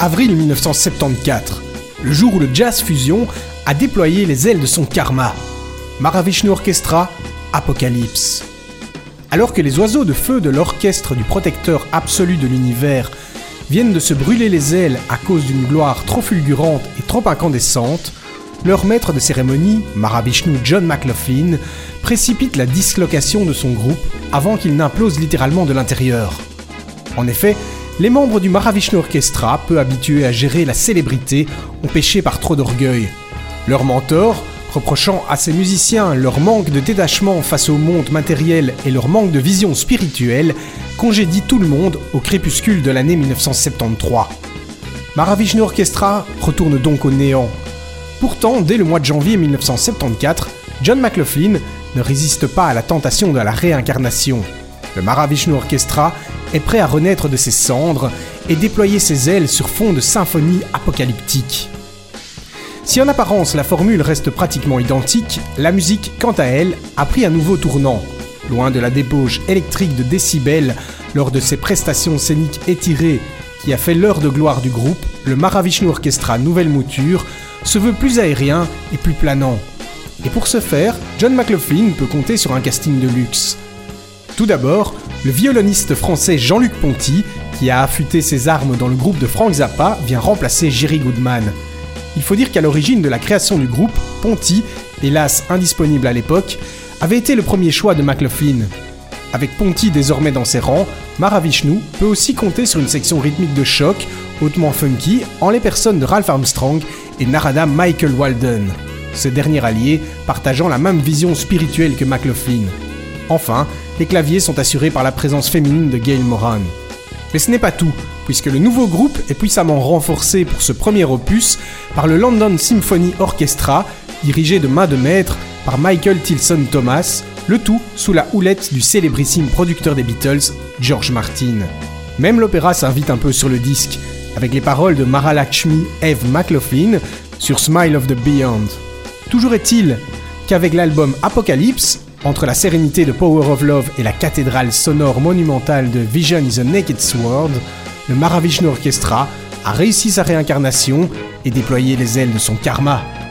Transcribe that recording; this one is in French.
avril 1974, le jour où le jazz fusion a déployé les ailes de son karma. Mahavishnu Orchestra, Apocalypse. Alors que les oiseaux de feu de l'orchestre du protecteur absolu de l'univers viennent de se brûler les ailes à cause d'une gloire trop fulgurante et trop incandescente, leur maître de cérémonie, Mahavishnu John McLaughlin, précipite la dislocation de son groupe avant qu'il n'implose littéralement de l'intérieur. En effet, les membres du Mahavishnu Orchestra, peu habitués à gérer la célébrité, ont péché par trop d'orgueil. Leur mentor, reprochant à ses musiciens leur manque de détachement face au monde matériel et leur manque de vision spirituelle, congédie tout le monde au crépuscule de l'année 1973. Mahavishnu Orchestra retourne donc au néant. Pourtant, dès le mois de janvier 1974, John McLaughlin ne résiste pas à la tentation de la réincarnation. Le Mahavishnu Orchestra est prêt à renaître de ses cendres et déployer ses ailes sur fond de symphonie apocalyptique. Si en apparence la formule reste pratiquement identique, la musique, quant à elle, a pris un nouveau tournant. Loin de la débauche électrique de décibels lors de ses prestations scéniques étirées qui a fait l'heure de gloire du groupe, le Mahavishnu Orchestra nouvelle mouture se veut plus aérien et plus planant. Et pour ce faire, John McLaughlin peut compter sur un casting de luxe. Tout d'abord, le violoniste français Jean-Luc Ponty, qui a affûté ses armes dans le groupe de Frank Zappa, vient remplacer Jerry Goodman. Il faut dire qu'à l'origine de la création du groupe, Ponty, hélas indisponible à l'époque, avait été le premier choix de McLaughlin. Avec Ponty désormais dans ses rangs, Mahavishnu peut aussi compter sur une section rythmique de choc, hautement funky, en les personnes de Ralph Armstrong et Narada Michael Walden, ce dernier allié partageant la même vision spirituelle que McLaughlin. Enfin, les claviers sont assurés par la présence féminine de Gail Moran. Mais ce n'est pas tout, puisque le nouveau groupe est puissamment renforcé pour ce premier opus par le London Symphony Orchestra, dirigé de main de maître par Michael Tilson Thomas, le tout sous la houlette du célébrissime producteur des Beatles, George Martin. Même l'opéra s'invite un peu sur le disque, avec les paroles de Mahalakshmi Eve McLaughlin sur Smile of the Beyond. Toujours est-il qu'avec l'album Apocalypse, entre la sérénité de Power of Love et la cathédrale sonore monumentale de Vision is a Naked Sword, le Mahavishnu Orchestra a réussi sa réincarnation et déployé les ailes de son karma.